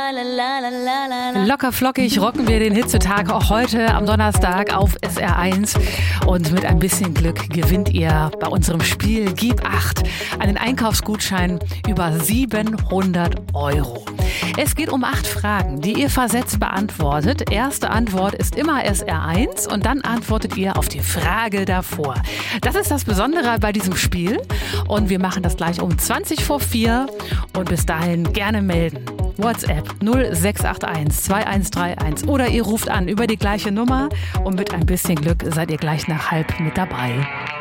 Locker flockig rocken wir den Hitzetag auch heute am Donnerstag auf SR1. Und mit ein bisschen Glück gewinnt ihr bei unserem Spiel Gib Acht einen Einkaufsgutschein über 700 €. Es geht um 8 Fragen, die ihr versetzt beantwortet. Erste Antwort ist immer SR1 und dann antwortet ihr auf die Frage davor. Das ist das Besondere bei diesem Spiel und wir machen das gleich um 20 vor 4 und bis dahin gerne melden. WhatsApp 0681 2131 oder ihr ruft an über die gleiche Nummer und mit ein bisschen Glück seid ihr gleich nach halb mit dabei.